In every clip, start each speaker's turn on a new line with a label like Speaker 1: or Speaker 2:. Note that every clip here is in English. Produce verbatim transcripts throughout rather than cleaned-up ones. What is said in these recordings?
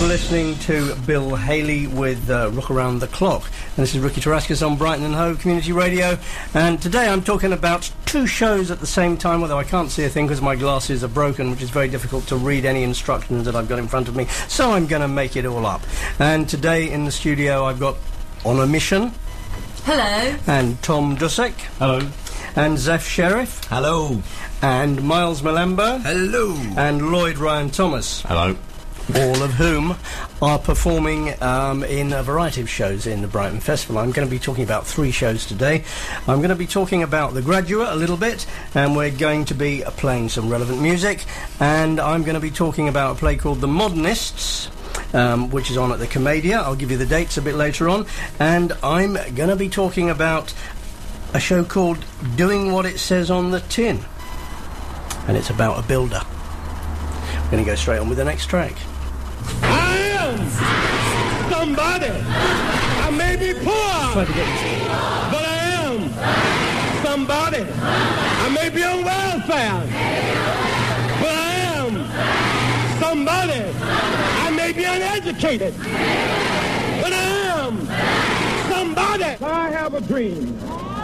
Speaker 1: for listening to Bill Haley with uh, Rock Around the Clock. And this is Ricky Tarascus on Brighton and Hove Community Radio. And today I'm talking about two shows at the same time, although I can't see a thing because my glasses are broken, which is very difficult to read any instructions that I've got in front of me. So I'm going to make it all up. And today in the studio I've got On a Mission.
Speaker 2: Hello.
Speaker 1: And Tom Dusek.
Speaker 3: Hello.
Speaker 1: And Zeph Sheriff.
Speaker 4: Hello.
Speaker 1: And Miles Malembo.
Speaker 4: Hello.
Speaker 1: And Lloyd Ryan Thomas.
Speaker 3: Hello.
Speaker 1: All of whom are performing um, in a variety of shows in the Brighton Festival. I'm going to be talking about three shows today. I'm going to be talking about The Graduate a little bit, and we're going to be uh, playing some relevant music, and I'm going to be talking about a play called The Modernists, um, which is on at the Commedia. I'll give you the dates a bit later on, and I'm going to be talking about a show called Doing What It Says on the Tin, and it's about a builder. We're going to go straight on with the next track.
Speaker 5: I am somebody. I may be poor,
Speaker 1: Try to get this.
Speaker 5: but I am somebody. I may be on welfare, but I am somebody. I may be uneducated, but I am somebody. I have a dream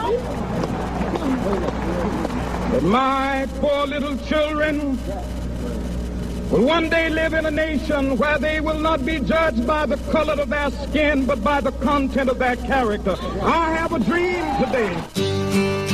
Speaker 5: that my poor little children will one day live in a nation where they will not be judged by the color of their skin, but by the content of their character. I have a dream today.